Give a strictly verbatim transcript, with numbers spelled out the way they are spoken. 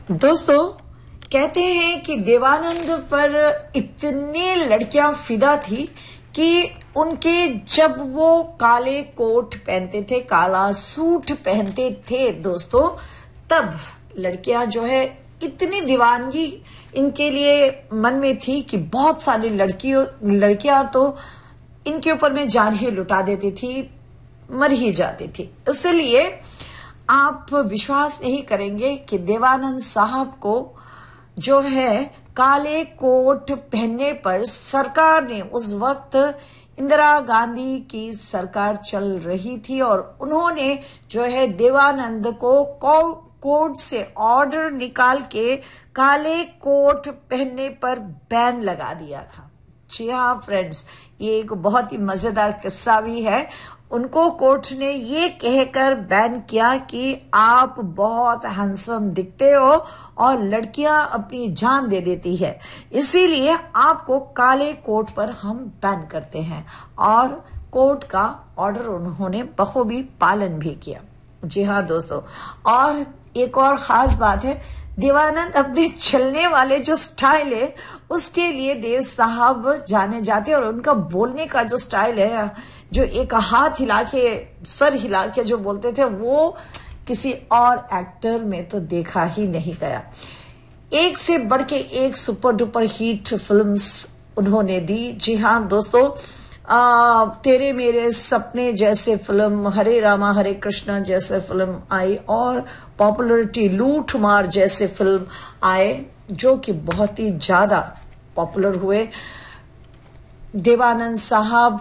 दोस्तों, कहते हैं कि देवानंद पर इतनी लड़कियां फिदा थी कि उनके जब वो काले कोट पहनते थे, काला सूट पहनते थे दोस्तों, तब लड़कियां जो है इतनी दीवानगी इनके लिए मन में थी कि बहुत सारी लड़कियों लड़कियां तो इनके ऊपर में जान ही लुटा देती थी, मर ही जाती थी। इसलिए आप विश्वास नहीं करेंगे कि देवानंद साहब को जो है काले कोट पहनने पर सरकार ने, उस वक्त इंदिरा गांधी की सरकार चल रही थी और उन्होंने जो है देवानंद को कोर्ट से ऑर्डर निकाल के काले कोट पहनने पर बैन लगा दिया था। जी हाँ फ्रेंड्स, ये एक बहुत ही मजेदार किस्सा भी है। उनको कोर्ट ने ये कहकर बैन किया कि आप बहुत हैंडसम दिखते हो और लड़कियां अपनी जान दे देती है, इसीलिए आपको काले कोट पर हम बैन करते हैं। और कोर्ट का ऑर्डर उन्होंने बखूबी पालन भी किया। जी हाँ दोस्तों, और एक और खास बात है, देवानंद अपने चलने वाले जो स्टाइल है उसके लिए देव साहब जाने जाते हैं और उनका बोलने का जो स्टाइल है, जो एक हाथ हिला के, सर हिला के जो बोलते थे, वो किसी और एक्टर में तो देखा ही नहीं गया। एक से बढ़ के एक सुपर डुपर हिट फिल्म्स उन्होंने दी। जी हाँ दोस्तों, आ, तेरे मेरे सपने जैसे फिल्म, हरे रामा हरे कृष्णा जैसे फिल्म आई और पॉपुलरिटी लूट मार जैसे फिल्म आए, जो कि बहुत ही ज्यादा पॉपुलर हुए। देवानंद साहब